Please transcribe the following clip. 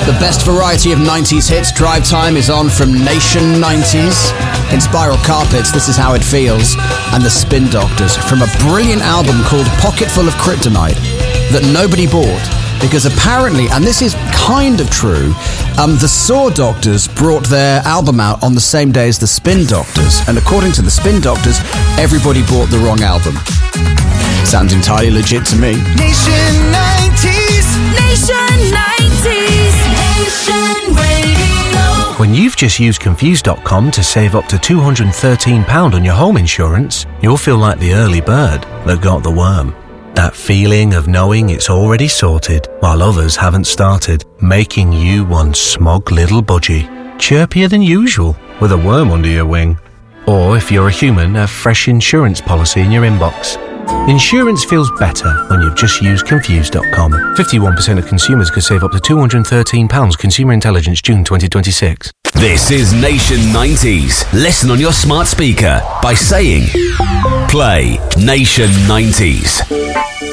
The best variety of 90s hits. Drive Time is on from Nation 90s. In Spiral Carpets, This Is How It Feels. And the Spin Doctors from a brilliant album called Pocketful of Kryptonite that nobody bought. Because apparently, and this is kind of true, the Saw Doctors brought their album out on the same day as the Spin Doctors. And according to the Spin Doctors, everybody bought the wrong album. Sounds entirely legit to me. Nation 90s. Nation 90s. Nation Radio. When you've just used Confused.com to save up to £213 on your home insurance, you'll feel like the early bird that got the worm. That feeling of knowing it's already sorted while others haven't started, making you one smug little budgie, chirpier than usual with a worm under your wing. Or if you're a human, a fresh insurance policy in your inbox. Insurance feels better when you've just used Confused.com. 51% of consumers could save up to £213. Consumer Intelligence, June 2026. This is Nation 90s. Listen on your smart speaker by saying, play Nation 90s.